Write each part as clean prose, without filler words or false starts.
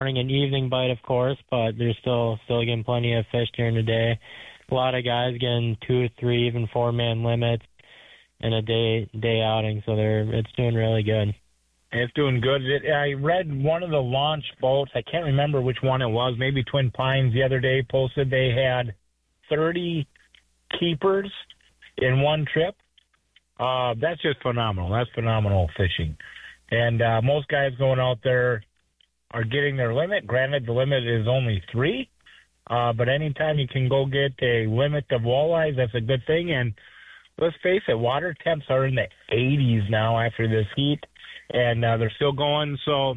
morning and evening bite, of course, but they're still getting plenty of fish during the day. A lot of guys getting 2 or 3, even 4-man limits in a day outing, so it's doing really good. It's doing good. I read one of the launch boats, I can't remember which one it was, maybe Twin Pines the other day, posted they had 30 keepers in one trip. That's just phenomenal. That's phenomenal fishing. And most guys going out there are getting their limit. Granted, the limit is only 3, but anytime you can go get a limit of walleyes, that's a good thing. And let's face it, water temps are in the 80s now after this heat. And they're still going. So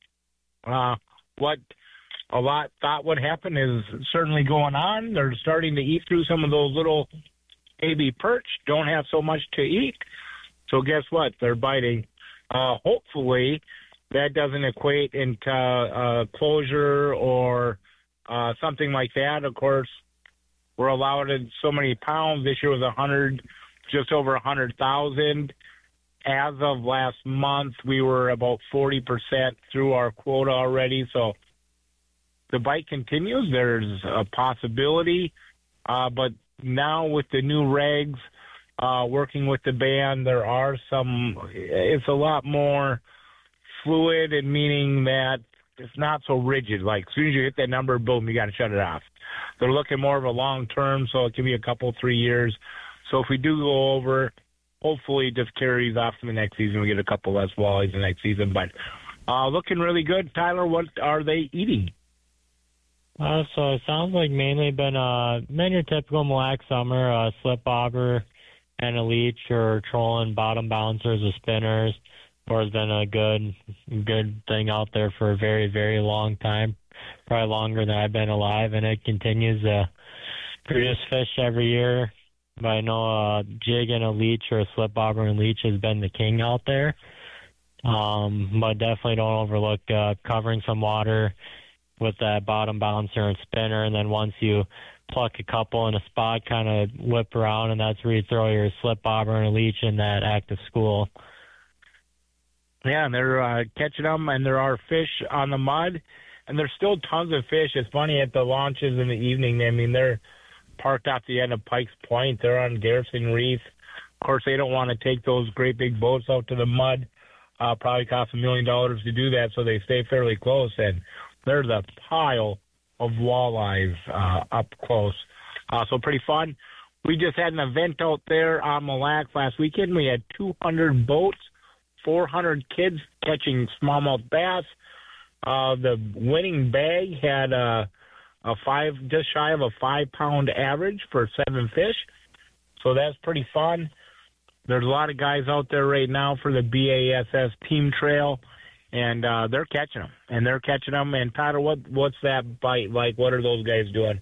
what a lot thought would happen is certainly going on. They're starting to eat through some of those little baby perch, don't have so much to eat. So guess what? They're biting. Hopefully that doesn't equate into closure or something like that. Of course, we're allowed in so many pounds. This year was just over 100,000. As of last month, we were about 40% through our quota already. So the bite continues. There's a possibility. But now with the new regs, working with the band, it's a lot more fluid, and meaning that it's not so rigid. Like as soon as you hit that number, boom, you got to shut it off. They're looking more of a long term, so it can be a couple, 3 years. So if we do go over, hopefully it just carries off to the next season. We get a couple less walleyes the next season. But looking really good. Tyler, what are they eating? So it sounds like mainly been your typical Mille Lacs summer, slip bobber and a leech, or trolling bottom bouncers or spinners. Or has been a good thing out there for a very, very long time, probably longer than I've been alive, and it continues to produce fish every year. But I know a jig and a leech, or a slip bobber and leech, has been the king out there. But definitely don't overlook covering some water with that bottom bouncer and spinner, and then once you pluck a couple in a spot, kind of whip around, and that's where you throw your slip bobber and a leech in that active school. Yeah, and they're catching them, and there are fish on the mud, and there's still tons of fish. It's funny, at the launches in the evening, I mean, they're parked at the end of Pikes Point. They're on Garrison Reef. Of course, they don't want to take those great big boats out to the mud. Probably costs $1 million to do that, so they stay fairly close, and there's a pile of walleyes up close. So pretty fun. We just had an event out there on Mille Lacs last weekend. We had 200 boats, 400 kids catching smallmouth bass. The winning bag had just shy of a 5-pound average for 7 fish. So that's pretty fun. There's a lot of guys out there right now for the BASS team trail, and they're catching them. And Tyler, what's that bite like? What are those guys doing?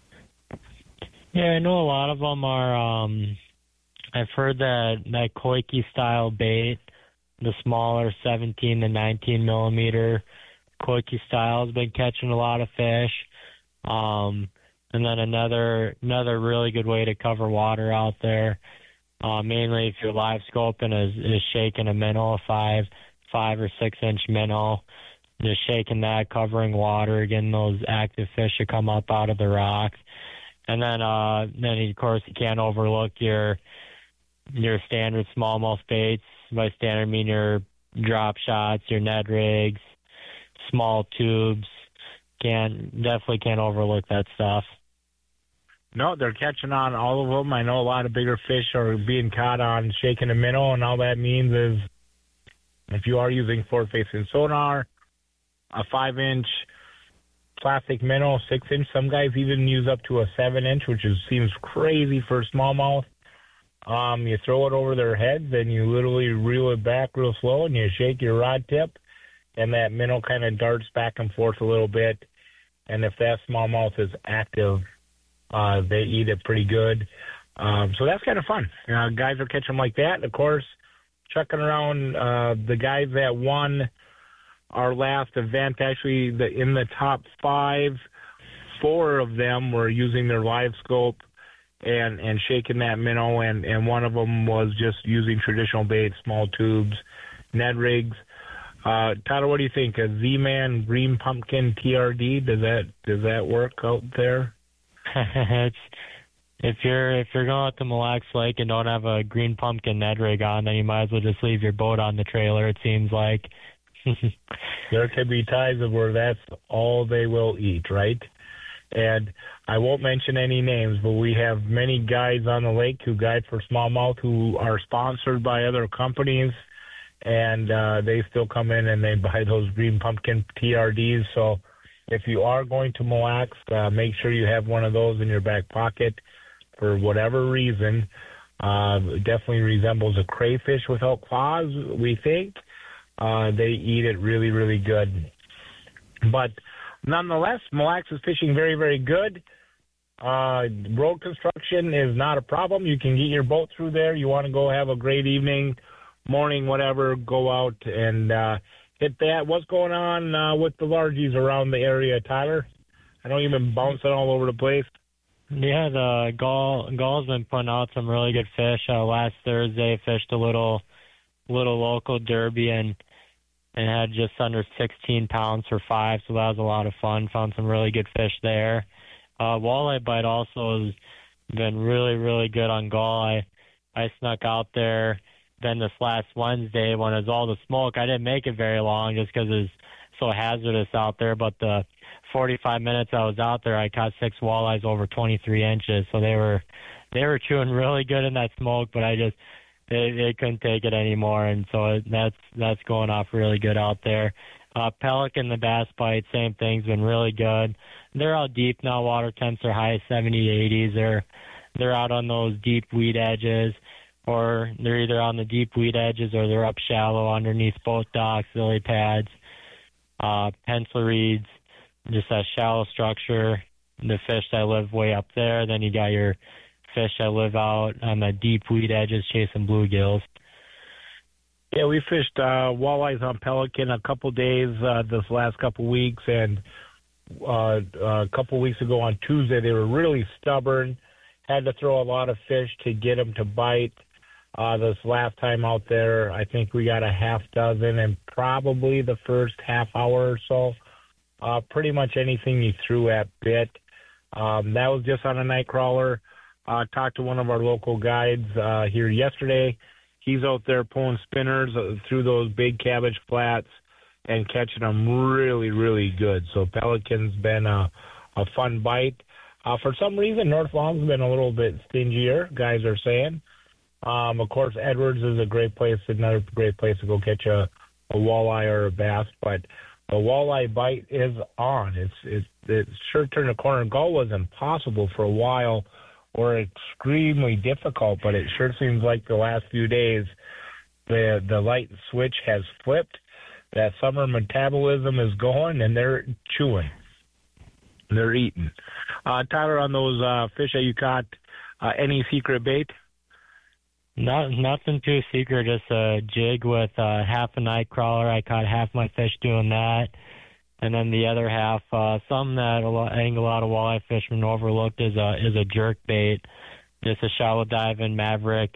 Yeah, I know a lot of them are. I've heard that Koike style bait, the smaller 17 to 19 millimeter Koike style, has been catching a lot of fish. And then another really good way to cover water out there, mainly if you're live scoping, is shaking a minnow, a 5 or 6 inch minnow, just shaking that, covering water, getting those active fish to come up out of the rocks. And then of course you can't overlook your standard smallmouth baits. By standard, I mean your drop shots, your Ned rigs, small tubes. Definitely can't overlook that stuff. No, they're catching on all of them. I know a lot of bigger fish are being caught on shaking a minnow, and all that means is if you are using forward-facing sonar, a 5-inch plastic minnow, 6-inch. Some guys even use up to a 7-inch, which seems crazy for smallmouth. You throw it over their heads, and you literally reel it back real slow, and you shake your rod tip, and that minnow kind of darts back and forth a little bit. And if that smallmouth is active, they eat it pretty good. So that's kind of fun. Guys are catching them like that. Of course, checking around the guys that won our last event, actually in the top 5, 4 of them were using their live scope and shaking that minnow, and one of them was just using traditional bait, small tubes, Ned rigs. Tyler, what do you think? A Z-Man Green Pumpkin TRD, does that work out there? it's if you're going out to Mille Lacs Lake and don't have a Green Pumpkin Ned rig on, then you might as well just leave your boat on the trailer. It seems like. There could be times where that's all they will eat, right? And I won't mention any names, but we have many guides on the lake who guide for smallmouth who are sponsored by other companies, and they still come in and they buy those Green Pumpkin TRDs. So if you are going to Mille Lacs, make sure you have one of those in your back pocket for whatever reason. It definitely resembles a crayfish without claws, we think. They eat it really, really good. But nonetheless, Mille Lacs is fishing very, very good. Road construction is not a problem. You can get your boat through there. You want to go have a great evening, morning, whatever, go out and hit that. What's going on with the largies around the area, Tyler? I know you've been bouncing all over the place. Yeah, the Gall's been putting out some really good fish. Last Thursday, fished a little local derby and had just under 16 pounds for 5, so that was a lot of fun. Found some really good fish there. Walleye bite also has been really, really good on Gall. I snuck out there then this last Wednesday when it was all the smoke. I didn't make it very long just because it's so hazardous out there, but the 45 minutes I was out there, I caught 6 walleyes over 23 inches, so they were chewing really good in that smoke, but they couldn't take it anymore, and so that's going off really good out there. Pelican, the bass bite, same thing's been really good. They're out deep now. Water temps are high 70, 80s. They're out on those deep weed edges, or they're either on the deep weed edges or they're up shallow underneath both docks, lily pads, pencil reeds, just that shallow structure. The fish that live way up there. Then you got your fish that live out on the deep weed edges chasing bluegills. Yeah, we fished walleyes on Pelican a couple days this last couple weeks, and a couple weeks ago on Tuesday they were really stubborn. Had to throw a lot of fish to get them to bite. This last time out there, I think we got a half dozen, and probably the first half hour or so, pretty much anything you threw at bit. That was just on a night crawler. Talked to one of our local guides here yesterday. He's out there pulling spinners through those big cabbage flats and catching them really, really good. So Pelican's been a fun bite. For some reason, North Long's been a little bit stingier, guys are saying. Of course, Edwards is another great place to go catch a walleye or a bass. But the walleye bite is on. It's sure turned a corner. Gull was impossible for a while, or extremely difficult, but it sure seems like the last few days the light switch has flipped. That summer metabolism is going, and they're chewing. They're eating. Tyler, on those fish that you caught, any secret bait? Nothing too secret, just a jig with half a night crawler. I caught half my fish doing that. And then the other half, something that I think a lot of walleye fishermen overlooked is a jerk bait, just a shallow diving Maverick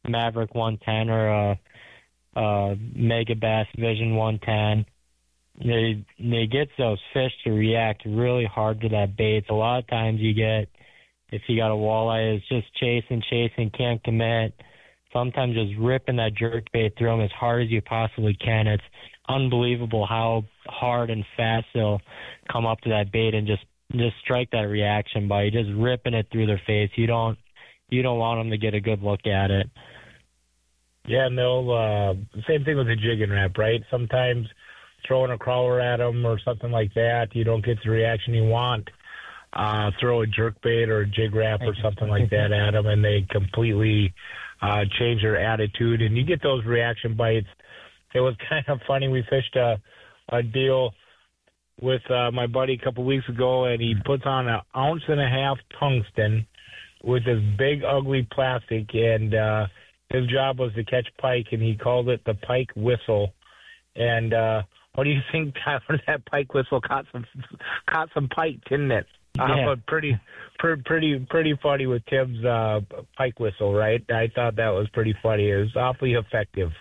110 or a Mega Bass Vision 110. They get those fish to react really hard to that bait. A lot of times if you got a walleye is just chasing, can't commit. Sometimes just ripping that jerk bait through them as hard as you possibly can. It's unbelievable how hard and fast they'll come up to that bait and just strike that reaction by just ripping it through their face. You don't want them to get a good look at it. Yeah, and they'll same thing with the jig and wrap, right? Sometimes throwing a crawler at them or something like that, you don't get the reaction you want. Throw a jerk bait or a jig wrap or something like that at them, and they completely change their attitude, and you get those reaction bites. It was kind of funny. We fished a deal with my buddy a couple weeks ago, and he puts on 1.5 ounce tungsten with this big, ugly plastic, and his job was to catch pike, and he called it the pike whistle. And what do you think, Tyler? That pike whistle caught some pike, didn't it? Yeah. But pretty funny with Tim's pike whistle, right? I thought that was pretty funny. It was awfully effective.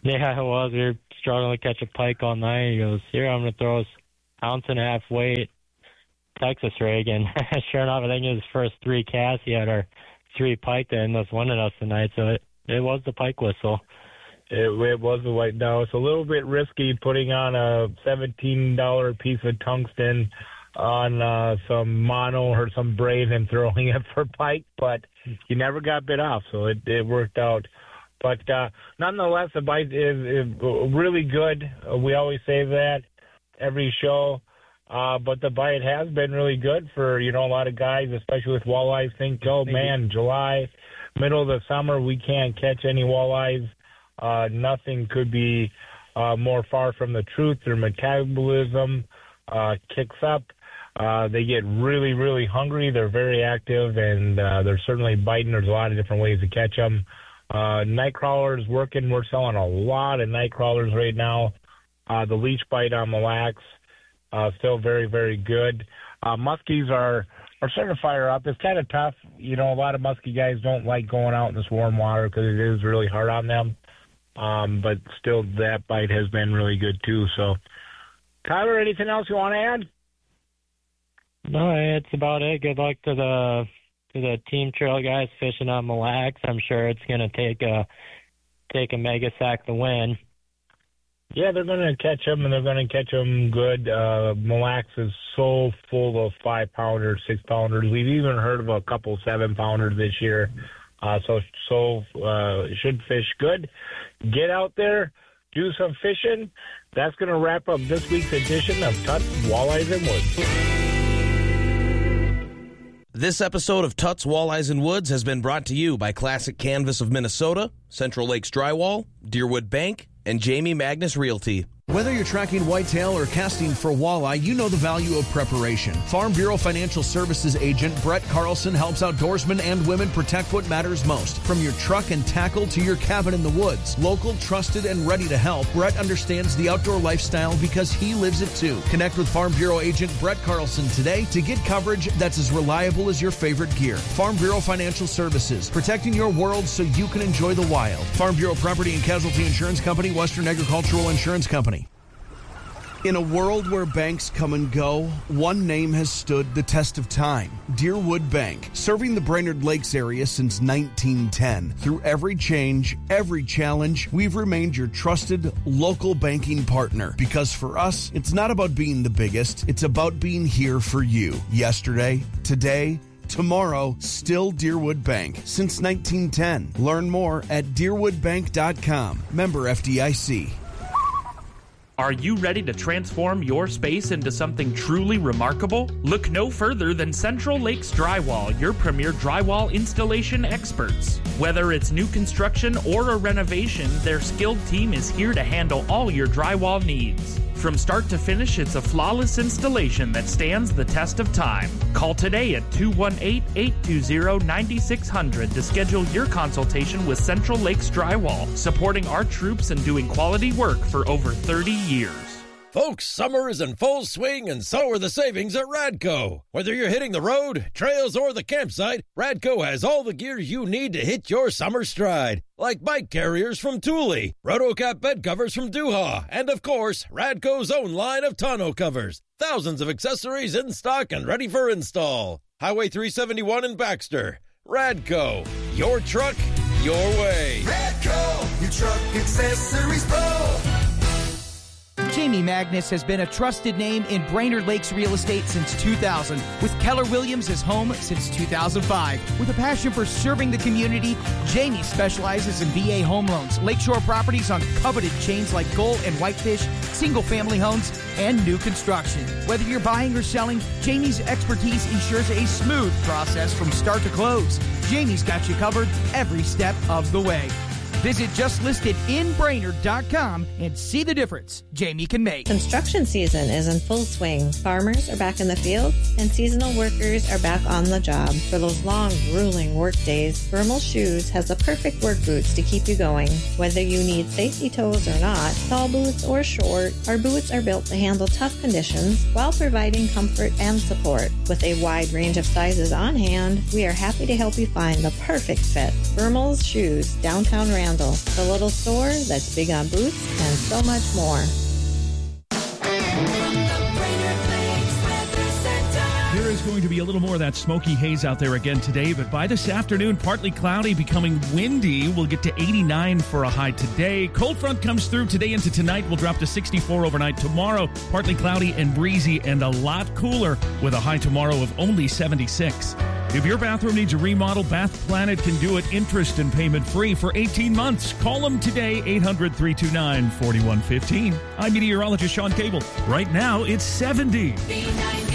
Yeah, it was. We were struggling to catch a pike all night. He goes, here, I'm going to throw his 1.5 ounce weight Texas rig. And sure enough, I think it was his first 3 casts. He had our 3 pike that ended up winning us tonight. So it was the pike whistle. It was the white. Now, it's a little bit risky putting on a $17 piece of tungsten on some mono or some braid and throwing it for pike, but he never got bit off, so it worked out. But nonetheless, the bite is really good. We always say that every show. But the bite has been really good for, a lot of guys, especially with walleyes, think, oh, man, July, middle of the summer, we can't catch any walleyes. Nothing could be more far from the truth. Their metabolism kicks up. They get really, really hungry. They're very active, and they're certainly biting. There's a lot of different ways to catch them. Night crawlers working. We're selling a lot of night crawlers right now. The leech bite on Mille Lacs, still very, very good. Muskies are starting to fire up. It's kind of tough. A lot of muskie guys don't like going out in this warm water because it is really hard on them. But still, that bite has been really good, too. So, Tyler, anything else you want to add? No, it's about it. Good luck to the team trail guys fishing on Mille Lacs. I'm sure it's going to take a mega sack to win. Yeah, they're going to catch them, and they're going to catch them good. Mille Lacs is so full of 5-pounders, 6-pounders. We've even heard of a couple 7-pounders this year. So should fish good. Get out there, do some fishing. That's going to wrap up this week's edition of Tuts, Walleyes, and Woods. This episode of Tuts, Walleyes, and Woods has been brought to you by Classic Canvas of Minnesota, Central Lakes Drywall, Deerwood Bank, and Jamie Magnus Realty. Whether you're tracking whitetail or casting for walleye, you know the value of preparation. Farm Bureau Financial Services agent Brett Carlson helps outdoorsmen and women protect what matters most. From your truck and tackle to your cabin in the woods. Local, trusted, and ready to help, Brett understands the outdoor lifestyle because he lives it too. Connect with Farm Bureau agent Brett Carlson today to get coverage that's as reliable as your favorite gear. Farm Bureau Financial Services, protecting your world so you can enjoy the wild. Farm Bureau Property and Casualty Insurance Company, Western Agricultural Insurance Company. In a world where banks come and go, one name has stood the test of time. Deerwood Bank, serving the Brainerd Lakes area since 1910. Through every change, every challenge, we've remained your trusted local banking partner. Because for us, it's not about being the biggest, it's about being here for you. Yesterday, today, tomorrow, still Deerwood Bank. Since 1910. Learn more at deerwoodbank.com. Member FDIC. Are you ready to transform your space into something truly remarkable? Look no further than Central Lakes Drywall, your premier drywall installation experts. Whether it's new construction or a renovation, their skilled team is here to handle all your drywall needs. From start to finish, it's a flawless installation that stands the test of time. Call today at 218-820-9600 to schedule your consultation with Central Lakes Drywall, supporting our troops and doing quality work for over 30 years. Folks, summer is in full swing, and so are the savings at Radco. Whether you're hitting the road, trails, or the campsite, Radco has all the gear you need to hit your summer stride. Like bike carriers from Thule, Rotocap bed covers from Duha, and of course, Radco's own line of tonneau covers. Thousands of accessories in stock and ready for install. Highway 371 in Baxter. Radco, your truck, your way. Radco, your truck accessories pro. Jamie Magnus has been a trusted name in Brainerd Lakes real estate since 2000, with Keller Williams as home since 2005. With a passion for serving the community, Jamie specializes in VA home loans, lakeshore properties on coveted chains like gull and whitefish, single-family homes, and new construction. Whether you're buying or selling, Jamie's expertise ensures a smooth process from start to close. Jamie's got you covered every step of the way. Visit justlistedinbrainerd.com and see the difference Jamie can make. Construction season is in full swing. Farmers are back in the fields, and seasonal workers are back on the job. For those long, grueling work days, Vermal Shoes has the perfect work boots to keep you going. Whether you need safety toes or not, tall boots or short, our boots are built to handle tough conditions while providing comfort and support. With a wide range of sizes on hand, we are happy to help you find the perfect fit. Vermal's Shoes, downtown Randolph. Arundel, the little store that's big on boots and so much more. There is going to be a little more of that smoky haze out there again today, but by this afternoon, partly cloudy, becoming windy. We'll get to 89 for a high today. Cold front comes through today into tonight. We'll drop to 64 overnight. Tomorrow, partly cloudy and breezy and a lot cooler with a high tomorrow of only 76. If your bathroom needs a remodel, Bath Planet can do it interest and payment free for 18 months. Call them today, 800-329-4115. I'm meteorologist Sean Cable. Right now, it's 70.